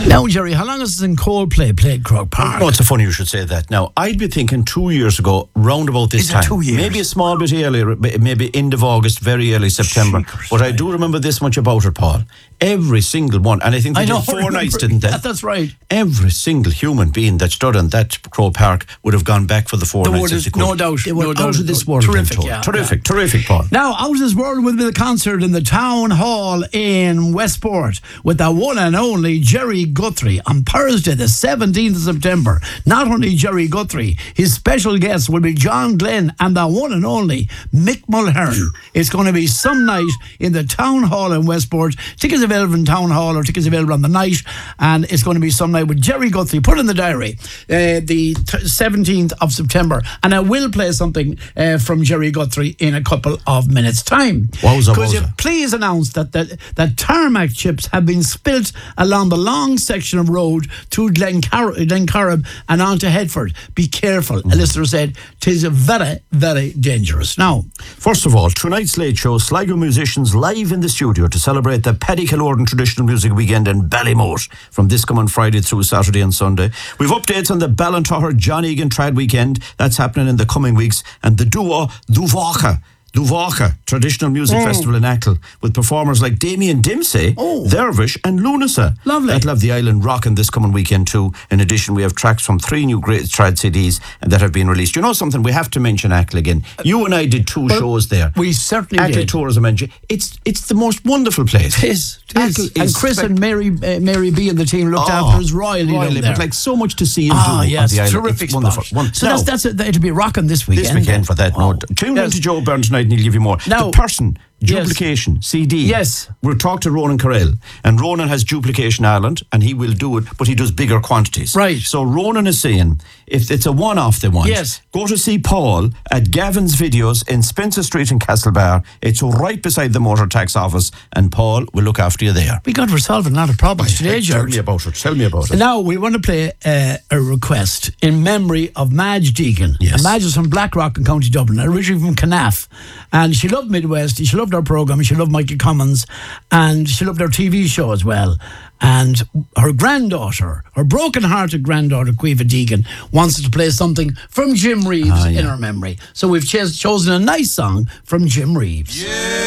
Now, Jerry, how long has it since Coldplay played Croke Park? No, it's funny you should say that. Now, I'd be thinking 2 years ago, round about this time. 2 years? Maybe a small bit earlier, maybe end of August, very early September. But I do remember this much about it, Paul. Every single one, and I think they did 4 nights, didn't they? That's right. Every single human being that stood on that Croke Park would have gone back for the 4 nights if they could. No doubt. They were no out doubt. of this world. Terrific, Terrific, Paul. Now, out of this world will be the concert in the Town Hall in Westport with the one and only Jerry Guthrie on Thursday, the 17th of September. Not only Jerry Guthrie, his special guest will be John Glenn and the one and only Mick Mulhern. It's going to be some night in the Town Hall in Westport. Tickets available in Town Hall or tickets available on the night, and it's going to be some night with Jerry Guthrie. Put in the diary, the 17th of September, and I will play something from Jerry Guthrie in a couple of minutes' time. Could you please announce that tarmac chips have been spilt along the long section of road to Glencorrib and on to Headford? Be careful. A listener said, "'Tis very, very dangerous." Now, first of all, tonight's late show, Sligo musicians live in the studio to celebrate the Paddy Kilorden Traditional Music Weekend in Ballymote from this coming Friday through Saturday and Sunday. We've updates on the Ballintoher John Egan Trad Weekend that's happening in the coming weeks, and the duo Duvaka Traditional Music Festival in Achill with performers like Damien Dempsey, Dervish and Lunasa. Lovely. That'll have the island rocking this coming weekend too. In addition, we have tracks from 3 new great trad CDs that have been released. You know something, we have to mention Achill again. You and I did 2 shows there. We certainly Achill did. Tourism Engine. It's the most wonderful place. It is. And Chris and Mary B and the team looked after us royally down there. But like so much to see and do yes, on the island. terrific It's wonderful. spot. So it'll be rocking this weekend. This weekend for that. Tune in to Joe Byrne tonight and he'll give you more. The person, Duplication, CD. Yes. We'll talk to Ronan Carell. And Ronan has Duplication Ireland and he will do it, but he does bigger quantities. Right. So Ronan is saying, if it's a one-off they want, go to see Paul at Gavin's Videos in Spencer Street in Castlebar. It's right beside the motor tax office and Paul will look after you there. We got resolving a lot of problems today, George. Tell me about it. Now, we want to play a request in memory of Madge Deegan. Yes. And Madge is from Blackrock in County Dublin, originally from Canaff. And she loved Midwest, she loved our programme, she loved Michael Cummins, and she loved our TV show as well. And her granddaughter, her broken-hearted granddaughter, Quiva Deegan, wants to play something from Jim Reeves in her memory. So we've chosen a nice song from Jim Reeves. Yeah.